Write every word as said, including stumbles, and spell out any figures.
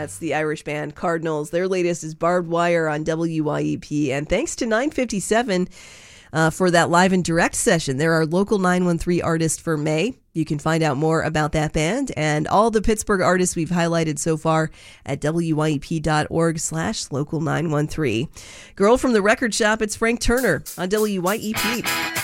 That's the Irish band Cardinals. Their latest is Barbed Wire on W Y E P. And thanks to nine fifty-seven uh, for that live and direct session. They're our local nine one three artist for May. You can find out more about that band and all the Pittsburgh artists we've highlighted so far at W Y E P dot org slash local nine one three. Girl from the Record Shop, it's Frank Turner on W Y E P.